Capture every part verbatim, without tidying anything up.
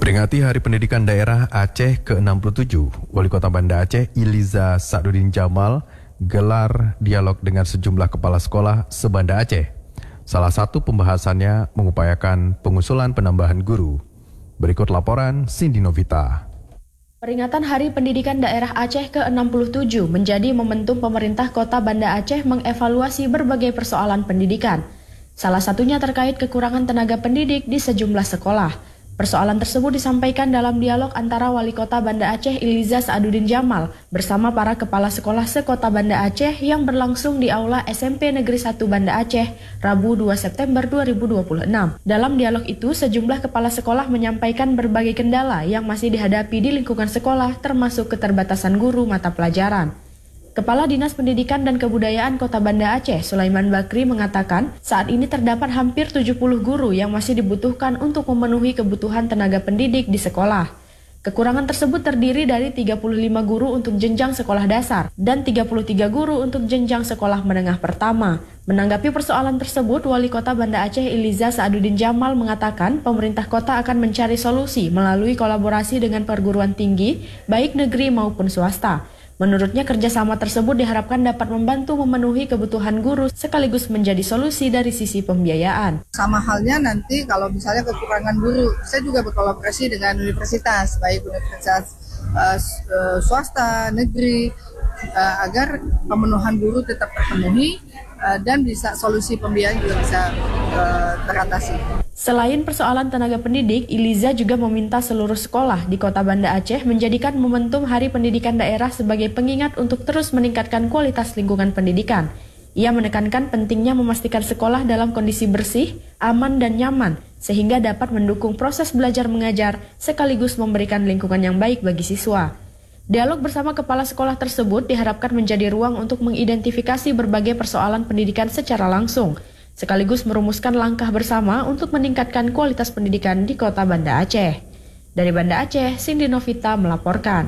Memperingati Hari Pendidikan Daerah Aceh ke enam puluh tujuh, Wali Kota Banda Aceh Iliza Sa'duddin Jamal gelar dialog dengan sejumlah kepala sekolah se-Banda Aceh. Salah satu pembahasannya mengupayakan pengusulan penambahan guru. Berikut laporan Cindy Novita. Peringatan Hari Pendidikan Daerah Aceh ke enam puluh tujuh menjadi momentum pemerintah Kota Banda Aceh mengevaluasi berbagai persoalan pendidikan. Salah satunya terkait kekurangan tenaga pendidik di sejumlah sekolah. Persoalan tersebut disampaikan dalam dialog antara Wali Kota Banda Aceh Iliza Sa'duddin Jamal bersama para kepala sekolah se-Kota Banda Aceh yang berlangsung di Aula S M P Negeri satu Banda Aceh, Rabu dua September dua ribu dua puluh enam. Dalam dialog itu, sejumlah kepala sekolah menyampaikan berbagai kendala yang masih dihadapi di lingkungan sekolah, termasuk keterbatasan guru mata pelajaran. Kepala Dinas Pendidikan dan Kebudayaan Kota Banda Aceh, Sulaiman Bakri, mengatakan saat ini terdapat hampir tujuh puluh guru yang masih dibutuhkan untuk memenuhi kebutuhan tenaga pendidik di sekolah. Kekurangan tersebut terdiri dari tiga puluh lima guru untuk jenjang sekolah dasar dan tiga puluh tiga guru untuk jenjang sekolah menengah pertama. Menanggapi persoalan tersebut, Wali Kota Banda Aceh Iliza Sa'duddin Jamal mengatakan pemerintah kota akan mencari solusi melalui kolaborasi dengan perguruan tinggi, baik negeri maupun swasta. Menurutnya, kerjasama tersebut diharapkan dapat membantu memenuhi kebutuhan guru sekaligus menjadi solusi dari sisi pembiayaan. Sama halnya nanti kalau misalnya kekurangan guru, saya juga berkolaborasi dengan universitas, baik universitas uh, swasta, negeri, uh, agar pemenuhan guru tetap terpenuhi uh, dan bisa solusi pembiayaan juga bisa uh, teratasi. Selain persoalan tenaga pendidik, Iliza juga meminta seluruh sekolah di Kota Banda Aceh menjadikan momentum Hari Pendidikan Daerah sebagai pengingat untuk terus meningkatkan kualitas lingkungan pendidikan. Ia menekankan pentingnya memastikan sekolah dalam kondisi bersih, aman, dan nyaman, sehingga dapat mendukung proses belajar mengajar sekaligus memberikan lingkungan yang baik bagi siswa. Dialog bersama kepala sekolah tersebut diharapkan menjadi ruang untuk mengidentifikasi berbagai persoalan pendidikan secara langsung, sekaligus merumuskan langkah bersama untuk meningkatkan kualitas pendidikan di Kota Banda Aceh. Dari Banda Aceh, Cindy Novita melaporkan.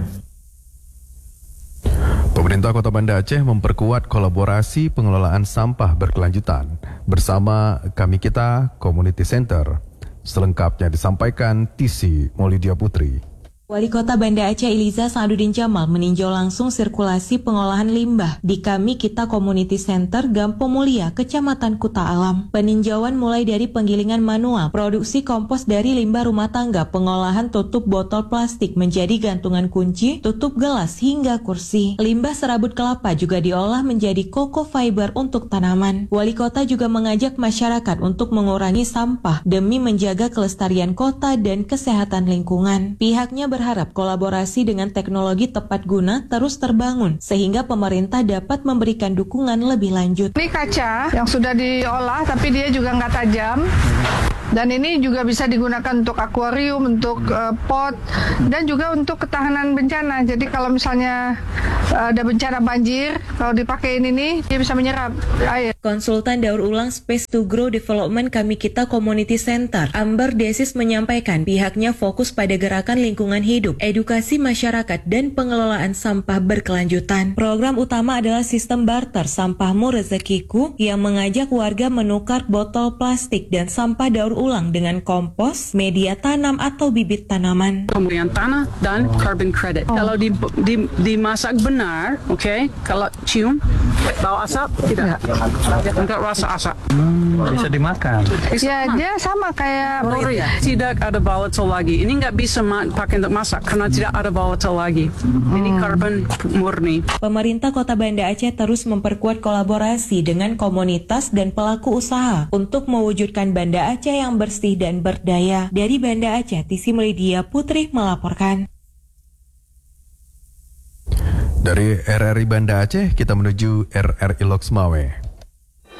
Pemerintah Kota Banda Aceh memperkuat kolaborasi pengelolaan sampah berkelanjutan bersama Kami Kita Community Center. Selengkapnya disampaikan Tisi Maulidia Putri. Wali Kota Banda Aceh Iliza Sa'duddin Jamal meninjau langsung sirkulasi pengolahan limbah di Kami Kita Community Center Gampo Mulia, Kecamatan Kuta Alam. Peninjauan mulai dari penggilingan manual, produksi kompos dari limbah rumah tangga, pengolahan tutup botol plastik menjadi gantungan kunci, tutup gelas hingga kursi. Limbah serabut kelapa juga diolah menjadi koko fiber untuk tanaman. Wali Kota juga mengajak masyarakat untuk mengurangi sampah demi menjaga kelestarian kota dan kesehatan lingkungan. Pihaknya ber berharap kolaborasi dengan teknologi tepat guna terus terbangun sehingga pemerintah dapat memberikan dukungan lebih lanjut. Ini kaca yang sudah diolah tapi dia juga nggak tajam. Dan ini juga bisa digunakan untuk akuarium, untuk uh, pot, dan juga untuk ketahanan bencana. Jadi kalau misalnya uh, ada bencana banjir, kalau dipakai ini, dia bisa menyerap air. Konsultan daur ulang Space to Grow Development Kami Kita Community Center, Amber Desis, menyampaikan pihaknya fokus pada gerakan lingkungan hidup, edukasi masyarakat, dan pengelolaan sampah berkelanjutan. Program utama adalah sistem barter sampahmu rezekiku yang mengajak warga menukar botol plastik dan sampah daur ulang dengan kompos, media tanam atau bibit tanaman. Pemberian tanah dan oh. carbon credit. Oh. Kalau di, di, dimasak benar, oke, okay, kalau cium bau asap tidak, enggak rasa asap. Hmm, bisa dimakan. Bisa ya makan. Dia sama kayak ya. Tidak ada volatile lagi. Ini nggak bisa ma- pakai untuk masak karena tidak ada volatile lagi. Hmm. Ini karbon murni. Pemerintah Kota Banda Aceh terus memperkuat kolaborasi dengan komunitas dan pelaku usaha untuk mewujudkan Banda Aceh yang bersih dan berdaya. Dari Banda Aceh, Tisi Maulidia Putri melaporkan. Dari R R I Banda Aceh, kita menuju R R I Loksmawe.